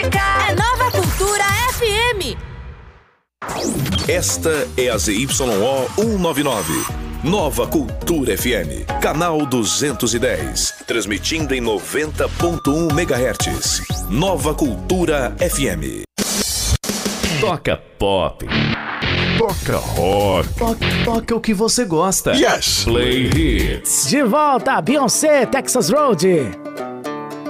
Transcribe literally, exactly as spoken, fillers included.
É Nova Cultura F M. Esta é a Z Y O cento e noventa e nove. Nova Cultura F M, canal duzentos e dez, transmitindo em noventa ponto um megahertz. Nova Cultura F M. Toca pop. Toca rock. Toca, toca o que você gosta. Yes. Play hits. De volta, Beyoncé, Texas Road.